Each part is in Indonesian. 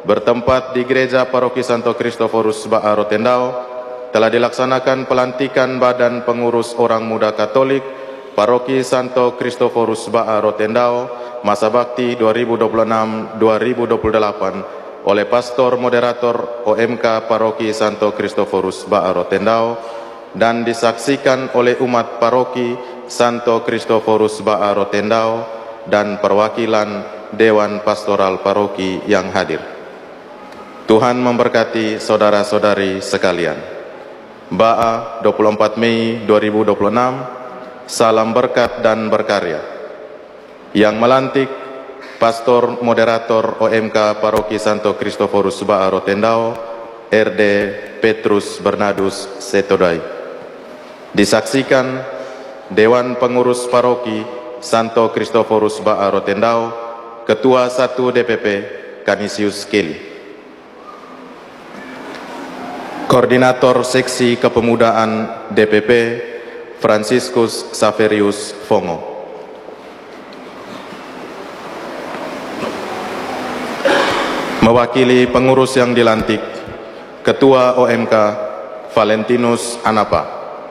bertempat di Gereja Paroki Santo Kristoforus Ba'a Rotendao, telah dilaksanakan pelantikan Badan Pengurus Orang Muda Katolik Paroki Santo Kristoforus Ba'a Rotendao masa bakti 2026-2028 oleh Pastor Moderator OMK Paroki Santo Kristoforus Ba'a Rotendao dan disaksikan oleh umat Paroki Santo Kristoforus Ba'a Rotendao dan perwakilan Dewan Pastoral Paroki yang hadir. Tuhan memberkati saudara-saudari sekalian. Ba'a 24 Mei 2026, salam berkat dan berkarya. Yang melantik Pastor Moderator OMK Paroki Santo Kristoforus Ba'a Rotendao, RD Petrus Bernardus Setodai. Disaksikan Dewan Pengurus Paroki Santo Kristoforus Ba'a Rotendao, Ketua 1 DPP Canisius Kelly. Koordinator Seksi Kepemudaan DPP Franciscus Saverius Fongo. Mewakili pengurus yang dilantik, Ketua OMK Valentinus Anapa.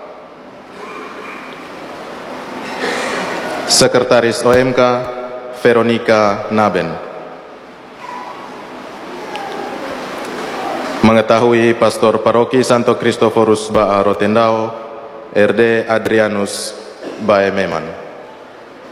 Sekretaris OMK Veronica Naben. Mengetahui Pastor Paroki Santo Kristoforus Ba'a Rotendao, RD Adrianus Baememan.